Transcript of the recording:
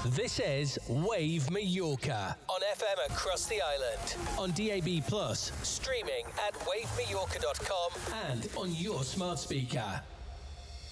This is Wave Mallorca on FM across the island, on DAB+, streaming at wavemallorca.com and on your smart speaker.